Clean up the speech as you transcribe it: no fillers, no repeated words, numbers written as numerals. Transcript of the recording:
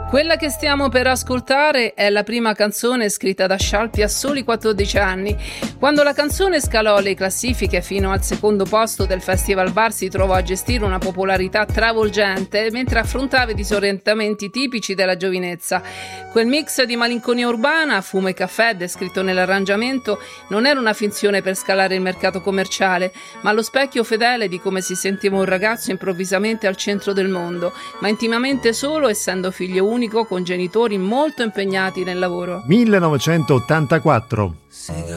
Quella che stiamo per ascoltare è la prima canzone scritta da Scialpi a soli 14 anni. Quando la canzone scalò le classifiche fino al secondo posto del Festival Bar, si trovò a gestire una popolarità travolgente mentre affrontava i disorientamenti tipici della giovinezza. Quel mix di malinconia urbana, fumo e caffè descritto nell'arrangiamento non era una finzione per scalare il mercato commerciale, ma lo specchio fedele di come si sentiva un ragazzo improvvisamente al centro del mondo, ma intimamente solo, essendo figlio unico con genitori molto impegnati nel lavoro. 1984.